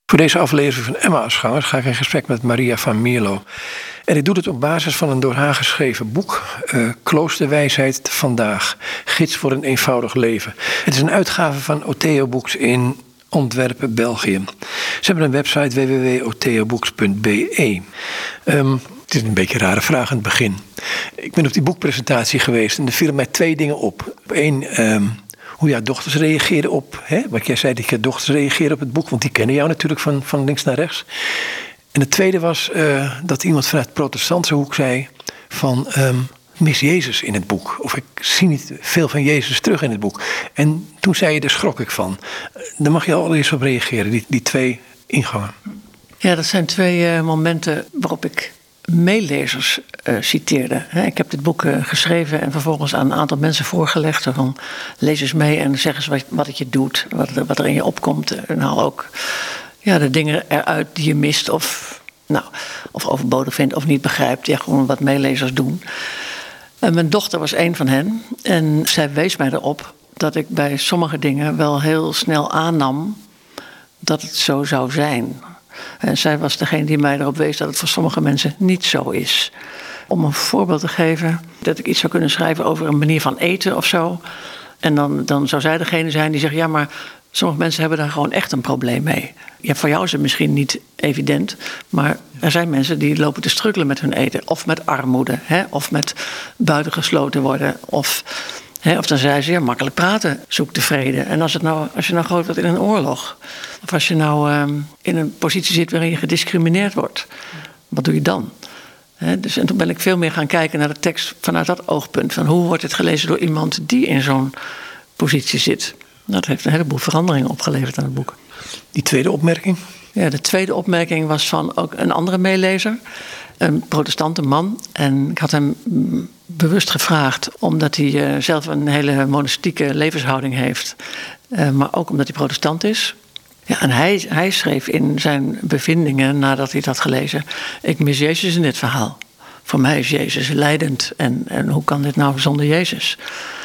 Voor deze aflevering van Emmausgangers ga ik in gesprek met Maria van Mierlo. En ik doe het op basis van een door haar geschreven boek, Kloosterwijsheid vandaag, gids voor een eenvoudig leven. Het is een uitgave van Otheo Books in Antwerpen, België. Ze hebben een website www.otheobooks.be. Het is een beetje een rare vraag aan het begin. Ik ben op die boekpresentatie geweest en er vielen mij twee dingen op. Eén, hoe jouw dochters reageerden op, wat jij zei dat je dochters reageerden op het boek, want die kennen jou natuurlijk van links naar rechts. En het tweede was dat iemand vanuit protestantse hoek zei van, mis Jezus in het boek. Of ik zie niet veel van Jezus terug in het boek. En toen zei je, daar schrok ik van. Daar mag je al eens op reageren, die twee ingangen. Ja, dat zijn twee momenten waarop ik meelezers citeerde. Ik heb dit boek geschreven en vervolgens aan een aantal mensen voorgelegd. Van, lees eens mee en zeg eens wat het je doet, wat er in je opkomt. En haal ook de dingen eruit die je mist of overbodig vindt of niet begrijpt. Ja, gewoon wat meelezers doen. En mijn dochter was een van hen. En zij wees mij erop dat ik bij sommige dingen wel heel snel aannam dat het zo zou zijn. En zij was degene die mij erop wees dat het voor sommige mensen niet zo is. Om een voorbeeld te geven, dat ik iets zou kunnen schrijven over een manier van eten of zo. En dan zou zij degene zijn die zegt, ja, maar sommige mensen hebben daar gewoon echt een probleem mee. Ja, voor jou is het misschien niet evident, maar er zijn mensen die lopen te struggelen met hun eten. Of met armoede, of met buitengesloten worden. Of dan zei ze, ja, makkelijk praten zoekt tevreden. En als je nou groot wordt in een oorlog, of als je nou in een positie zit waarin je gediscrimineerd wordt, wat doe je dan? En toen ben ik veel meer gaan kijken naar de tekst vanuit dat oogpunt. Van hoe wordt het gelezen door iemand die in zo'n positie zit? Dat heeft een heleboel veranderingen opgeleverd aan het boek. Die tweede opmerking? Ja, de tweede opmerking was van ook een andere meelezer. Een protestante man. En ik had hem bewust gevraagd omdat hij zelf een hele monastieke levenshouding heeft. Maar ook omdat hij protestant is. Ja, en hij schreef in zijn bevindingen nadat hij het had gelezen, ik mis Jezus in dit verhaal. Voor mij is Jezus lijdend. En hoe kan dit nou zonder Jezus?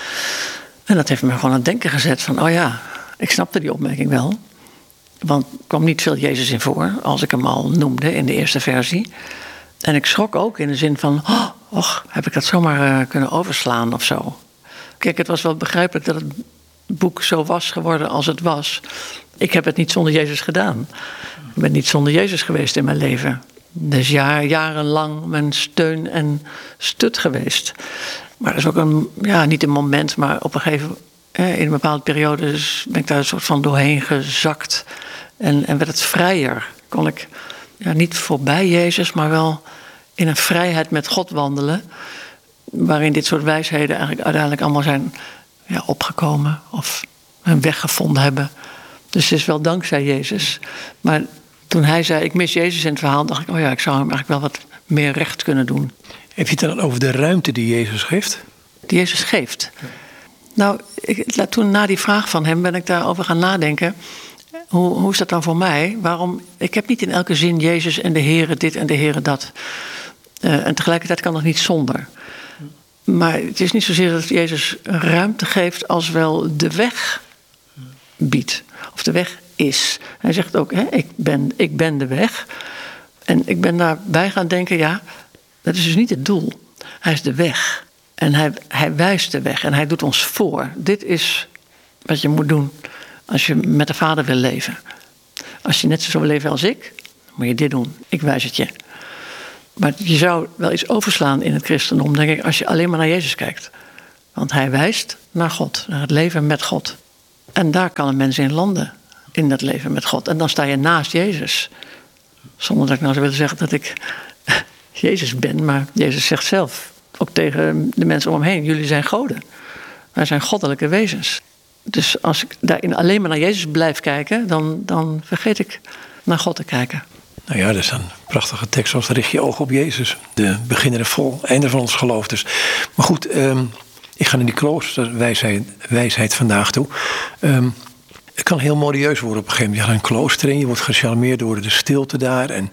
En dat heeft me gewoon aan het denken gezet van, oh ja, ik snapte die opmerking wel. Want er kwam niet veel Jezus in voor, als ik hem al noemde in de eerste versie. En ik schrok ook in de zin van, heb ik dat zomaar kunnen overslaan of zo. Kijk, het was wel begrijpelijk dat het boek zo was geworden als het was. Ik heb het niet zonder Jezus gedaan. Ik ben niet zonder Jezus geweest in mijn leven. Dus jarenlang mijn steun en stut geweest. Maar dat is ook niet een moment, maar op een gegeven in een bepaalde periode ben ik daar een soort van doorheen gezakt. En werd het vrijer. Kon ik niet voorbij Jezus, maar wel in een vrijheid met God wandelen. Waarin dit soort wijsheden eigenlijk uiteindelijk allemaal zijn opgekomen. Of een weg gevonden hebben. Dus het is wel dankzij Jezus. Maar toen hij zei, ik mis Jezus in het verhaal, dacht ik, ik zou hem eigenlijk wel wat meer recht kunnen doen. Heb je het dan over de ruimte die Jezus geeft? Die Jezus geeft. Nou, toen na die vraag van hem ben ik daarover gaan nadenken. Hoe is dat dan voor mij? Ik heb niet in elke zin Jezus en de Heere dit en de Heere dat. En tegelijkertijd kan dat niet zonder. Maar het is niet zozeer dat Jezus ruimte geeft als wel de weg biedt. Of de weg is. Hij zegt ook, ik ben de weg. En ik ben daarbij gaan denken, dat is dus niet het doel. Hij is de weg. En hij wijst de weg en hij doet ons voor. Dit is wat je moet doen als je met de Vader wil leven. Als je net zo wil leven als ik, dan moet je dit doen. Ik wijs het je. Maar je zou wel iets overslaan in het christendom, denk ik, als je alleen maar naar Jezus kijkt. Want hij wijst naar God, naar het leven met God. En daar kan een mens in landen, in dat leven met God. En dan sta je naast Jezus. Zonder dat ik nou zou willen zeggen dat ik Jezus ben, maar Jezus zegt zelf, ook tegen de mensen om hem heen, jullie zijn goden. Wij zijn goddelijke wezens. Dus als ik daarin alleen maar naar Jezus blijf kijken, dan vergeet ik naar God te kijken. Nou ja, dat is een prachtige tekst, zoals richt je ogen op Jezus. De beginner en voleinder van ons geloof. Dus. Maar goed, ik ga naar die kloosterwijsheid vandaag toe. Het kan heel modieus worden op een gegeven moment. Je gaat een klooster in, je wordt gecharmeerd door de stilte daar. En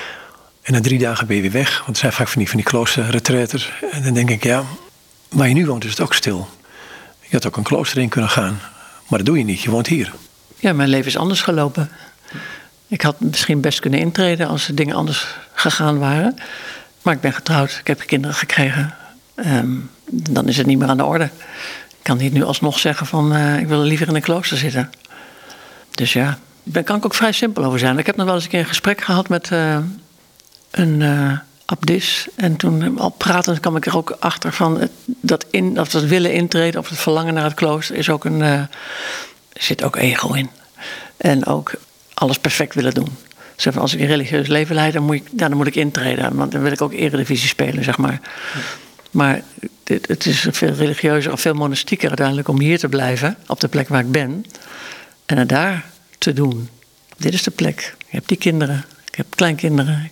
na 3 dagen ben je weer weg. Want het zijn vaak van die kloosterretreaters. En dan denk ik, waar je nu woont is het ook stil. Je had ook een klooster in kunnen gaan. Maar dat doe je niet, je woont hier. Ja, mijn leven is anders gelopen. Ik had misschien best kunnen intreden als de dingen anders gegaan waren. Maar ik ben getrouwd, ik heb kinderen gekregen. Dan is het niet meer aan de orde. Ik kan niet nu alsnog zeggen van ik wil liever in een klooster zitten. Dus ja, daar kan ik ook vrij simpel over zijn. Ik heb nog wel eens een keer een gesprek gehad met een abdis. En toen al pratend kwam ik er ook achter van dat willen intreden of het verlangen naar het klooster is ook zit ook ego in. En ook alles perfect willen doen. Zeg, als ik een religieus leven leid, dan moet ik intreden. Want dan wil ik ook eredivisie spelen, zeg maar. Ja. Maar het is veel religieuzer of veel monastieker uiteindelijk om hier te blijven. Op de plek waar ik ben. En het daar te doen. Dit is de plek. Ik heb die kinderen. Ik heb kleinkinderen.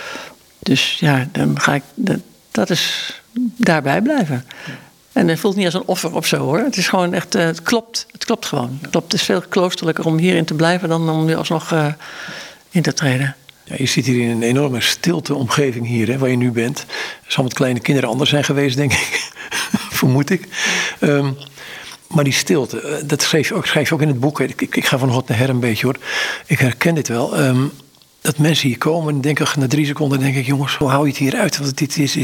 Dus ja, dan ga ik dat is daarbij blijven. Ja. En het voelt niet als een offer of zo, hoor. Het is gewoon echt, het klopt. Het klopt gewoon. Het is veel kloosterlijker om hierin te blijven dan om nu alsnog in te treden. Ja, je zit hier in een enorme stilte omgeving hier, hè, waar je nu bent. Er zal met kleine kinderen anders zijn geweest, denk ik. Vermoed ik. Maar die stilte, dat schrijf je ook in het boek. Ik ga van hot naar her een beetje, hoor. Ik herken dit wel. Dat mensen hier komen en denken, na 3 seconden denk ik, jongens, hoe hou je het hier uit? Want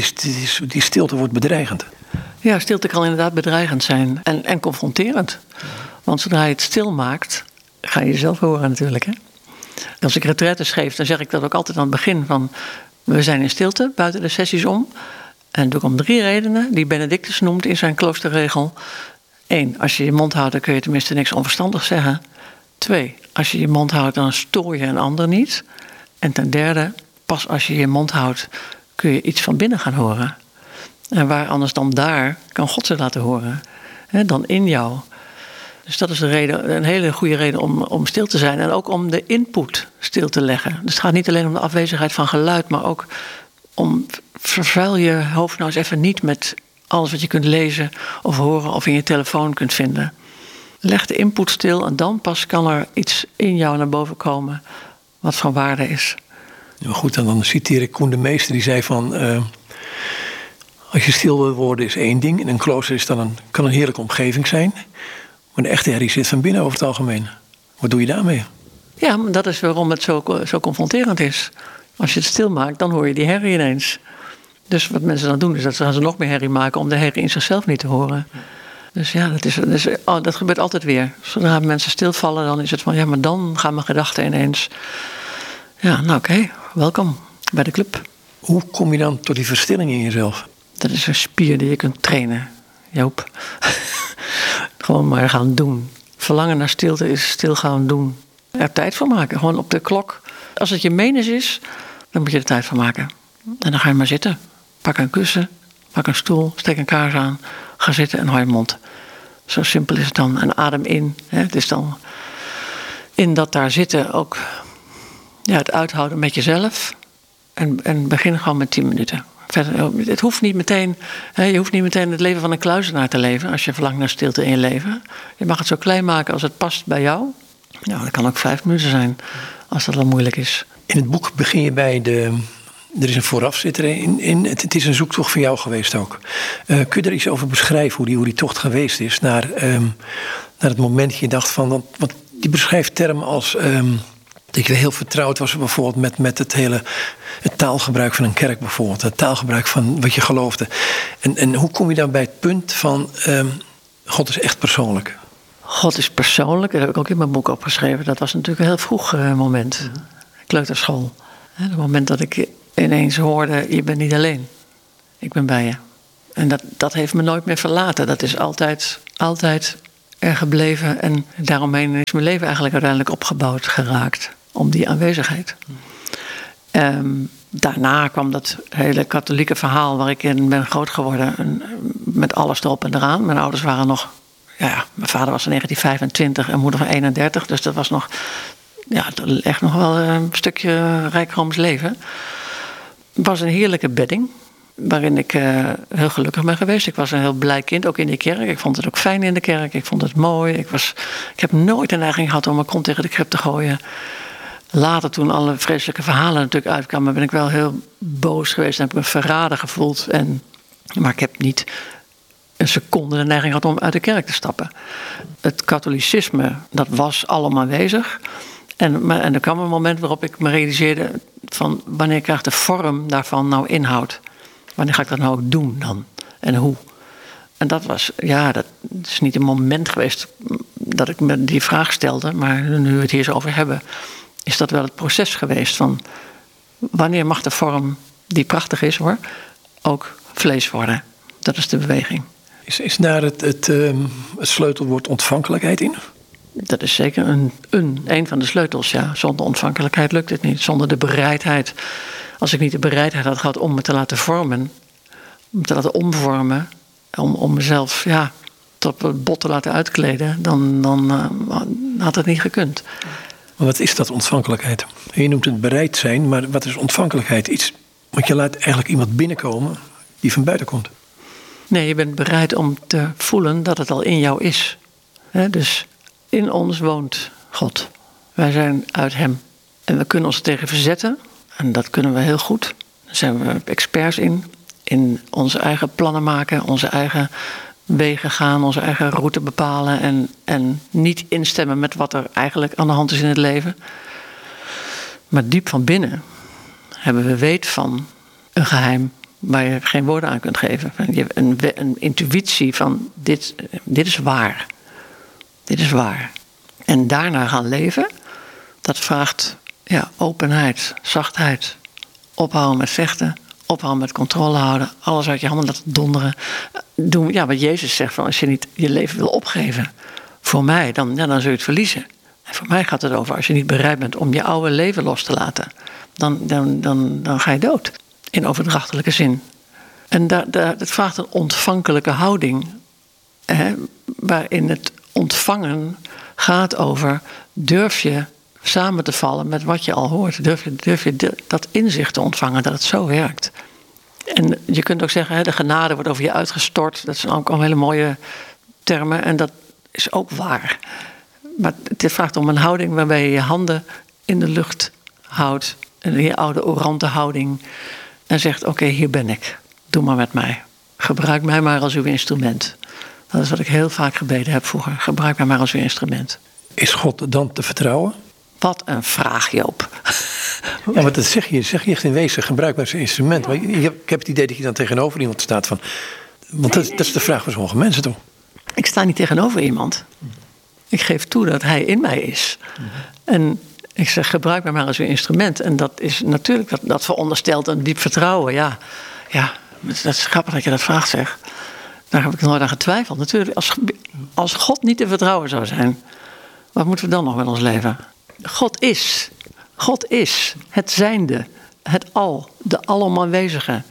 die stilte wordt bedreigend. Ja, stilte kan inderdaad bedreigend zijn en confronterend. Want zodra je het stil maakt, ga je jezelf horen natuurlijk, hè? Als ik retraites geef, dan zeg ik dat ook altijd aan het begin van, we zijn in stilte buiten de sessies om. En dat doe ik om 3 redenen, die Benedictus noemt in zijn kloosterregel. 1, als je je mond houdt, dan kun je tenminste niks onverstandigs zeggen. 2, als je je mond houdt, dan stoor je een ander niet. En ten derde, pas als je je mond houdt, kun je iets van binnen gaan horen. En waar anders dan daar, kan God ze laten horen. Dan in jou. Dus dat is een hele goede reden om stil te zijn. En ook om de input stil te leggen. Dus het gaat niet alleen om de afwezigheid van geluid, maar ook om vervuil je hoofd nou eens even niet met alles wat je kunt lezen of horen of in je telefoon kunt vinden. Leg de input stil en dan pas kan er iets in jou naar boven komen wat van waarde is. Nou goed, en dan citeer ik Koen de Meester, die zei van, als je stil wil worden is 1 ding. In een klooster kan een heerlijke omgeving zijn. Maar de echte herrie zit van binnen over het algemeen. Wat doe je daarmee? Ja, maar dat is waarom het zo confronterend is. Als je het stil maakt, dan hoor je die herrie ineens. Dus wat mensen dan doen, is dat ze nog meer herrie maken om de herrie in zichzelf niet te horen. Dus ja, dat gebeurt altijd weer. Zodra mensen stilvallen, dan is het van, ja, maar dan gaan mijn gedachten ineens. Ja, nou oké, welkom bij de club. Hoe kom je dan tot die verstilling in jezelf? Dat is een spier die je kunt trainen, Joop. Gewoon maar gaan doen. Verlangen naar stilte is stil gaan doen. Er tijd voor maken, gewoon op de klok. Als het je menens is, dan moet je er tijd voor maken. En dan ga je maar zitten. Pak een kussen, pak een stoel, steek een kaars aan. Ga zitten en hou je mond. Zo simpel is het dan. En adem in. Het is dan in dat daar zitten ook het uithouden met jezelf. En begin gewoon met 10 minuten. Verder, het hoeft niet meteen, je hoeft niet meteen het leven van een kluizenaar te leven als je verlangt naar stilte in je leven. Je mag het zo klein maken als het past bij jou. Nou, dat kan ook 5 minuten zijn, als dat wel moeilijk is. In het boek begin je bij er is een voorafzitter in. Het is een zoektocht voor jou geweest ook. Kun je er iets over beschrijven hoe die tocht geweest is naar het moment dat je dacht van, want die beschrijft termen als dat je heel vertrouwd was bijvoorbeeld met het taalgebruik van een kerk bijvoorbeeld. Het taalgebruik van wat je geloofde. En hoe kom je dan bij het punt van God is echt persoonlijk? God is persoonlijk, dat heb ik ook in mijn boek opgeschreven. Dat was natuurlijk een heel vroeg moment. Kleuterschool. Het moment dat ik ineens hoorde, je bent niet alleen. Ik ben bij je. En dat heeft me nooit meer verlaten. Dat is altijd er gebleven. En daaromheen is mijn leven eigenlijk uiteindelijk opgebouwd geraakt. Om die aanwezigheid. Daarna kwam dat hele katholieke verhaal waar ik in ben groot geworden. Met alles erop en eraan. Mijn ouders waren nog... Ja, mijn vader was in 1925 en moeder van 31. Dus dat was nog... Ja, echt nog wel een stukje rijkrooms leven. Het was een heerlijke bedding. Waarin ik heel gelukkig ben geweest. Ik was een heel blij kind, ook in de kerk. Ik vond het ook fijn in de kerk. Ik vond het mooi. Ik heb nooit de neiging gehad om mijn kont tegen de krib te gooien. Later, toen alle vreselijke verhalen natuurlijk uitkwamen, ben ik wel heel boos geweest en heb ik me verraden gevoeld. Maar ik heb niet een seconde de neiging gehad om uit de kerk te stappen. Het katholicisme, dat was allemaal aanwezig. En er kwam een moment waarop ik me realiseerde van wanneer krijgt de vorm daarvan nou inhoud? Wanneer ga ik dat nou ook doen dan? En hoe? En dat is niet een moment geweest dat ik me die vraag stelde, maar nu we het hier zo over hebben, is dat wel het proces geweest van wanneer mag de vorm, die prachtig is hoor, ook vlees worden? Dat is de beweging. Is daar het sleutelwoord ontvankelijkheid in? Dat is zeker een van de sleutels, ja. Zonder ontvankelijkheid lukt het niet. Zonder de bereidheid. Als ik niet de bereidheid had gehad om me te laten vormen, om te laten omvormen, om mezelf tot het bot te laten uitkleden, dan had het niet gekund. Maar wat is dat ontvankelijkheid? Je noemt het bereid zijn, maar wat is ontvankelijkheid? Want je laat eigenlijk iemand binnenkomen die van buiten komt. Nee, je bent bereid om te voelen dat het al in jou is. Dus in ons woont God. Wij zijn uit hem. En we kunnen ons er tegen verzetten. En dat kunnen we heel goed. Daar zijn we experts in onze eigen plannen maken, onze eigen wegen gaan, onze eigen route bepalen en niet instemmen met wat er eigenlijk aan de hand is in het leven. Maar diep van binnen hebben we weet van een geheim waar je geen woorden aan kunt geven. Je hebt een intuïtie van dit is waar. Dit is waar. En daarna gaan leven, dat vraagt openheid, zachtheid, ophouden met vechten, ophouden met controle houden, alles uit je handen laten donderen. Doen wat Jezus zegt, van als je niet je leven wil opgeven voor mij, dan zul je het verliezen. En voor mij gaat het over, als je niet bereid bent om je oude leven los te laten, dan ga je dood. In overdrachtelijke zin. En het vraagt een ontvankelijke houding, waarin het ontvangen gaat over, durf je samen te vallen met wat je al hoort. Durf je dat inzicht te ontvangen, dat het zo werkt. En je kunt ook zeggen, de genade wordt over je uitgestort. Dat zijn ook al hele mooie termen en dat is ook waar. Maar het vraagt om een houding waarbij je je handen in de lucht houdt. En je oude orante houding. En zegt, oké, hier ben ik. Doe maar met mij. Gebruik mij maar als uw instrument. Dat is wat ik heel vaak gebeden heb vroeger. Gebruik mij maar als uw instrument. Is God dan te vertrouwen? Wat een vraag, Joop. Ja, maar dat zeg je echt in wezen. Gebruik mij als instrument. Maar ik heb het idee dat je dan tegenover iemand staat van. Want dat is de vraag van sommige mensen toch? Ik sta niet tegenover iemand. Ik geef toe dat hij in mij is. En ik zeg, gebruik mij maar als uw instrument. En dat is natuurlijk, dat veronderstelt een diep vertrouwen. Ja, dat is grappig dat je dat vraagt, zeg. Daar heb ik nooit aan getwijfeld. Natuurlijk, als God niet te vertrouwen zou zijn, wat moeten we dan nog met ons leven? God is het zijnde, het al, de alom aanwezige.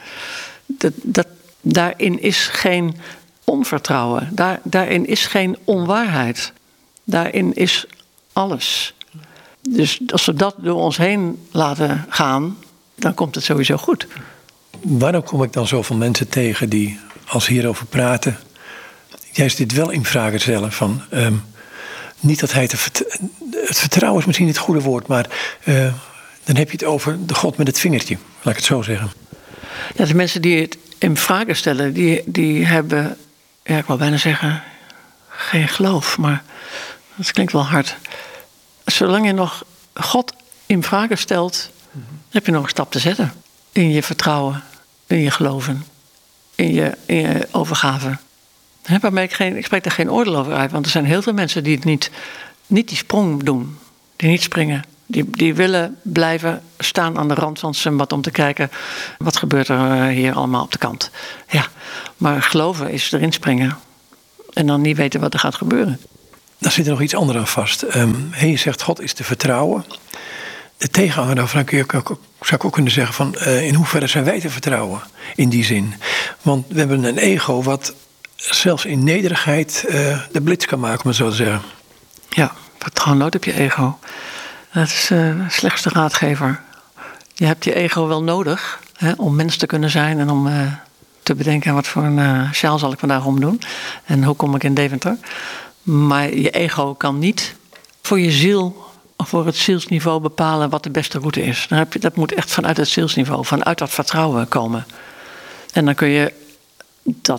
Daarin is geen onvertrouwen. Daarin is geen onwaarheid. Daarin is alles. Dus als we dat door ons heen laten gaan, dan komt het sowieso goed. Waarom kom ik dan zoveel mensen tegen die, als ze hierover praten, juist dit wel in vragen stellen van, niet dat hij het vertrouwen is misschien niet het goede woord, maar dan heb je het over de God met het vingertje, laat ik het zo zeggen. Ja, de mensen die het in vragen stellen, die hebben, ik wil bijna zeggen, geen geloof, maar dat klinkt wel hard. Zolang je nog God in vragen stelt, heb je nog een stap te zetten. In je vertrouwen, in je geloven, in je overgave. Ik spreek er geen oordeel over uit, want er zijn heel veel mensen die het niet die sprong doen. Die niet springen. Die willen blijven staan aan de rand van het zwembad om te kijken, wat gebeurt er hier allemaal op de kant. Ja, maar geloven is erin springen en dan niet weten wat er gaat gebeuren. Daar zit er nog iets anders aan vast. Je zegt God is te vertrouwen. De tegenhanger daarvan zou ik ook kunnen zeggen van, in hoeverre zijn wij te vertrouwen in die zin. Want we hebben een ego wat zelfs in nederigheid de blitz kan maken, om het zo te zeggen. Ja, vertrouw nooit op je ego. Dat is de slechtste raadgever. Je hebt je ego wel nodig om mens te kunnen zijn en om te bedenken wat voor een sjaal zal ik vandaag omdoen. En hoe kom ik in Deventer. Maar je ego kan niet voor je ziel of voor het zielsniveau bepalen wat de beste route is. Dat moet echt vanuit het zielsniveau, vanuit dat vertrouwen komen. En dan kun je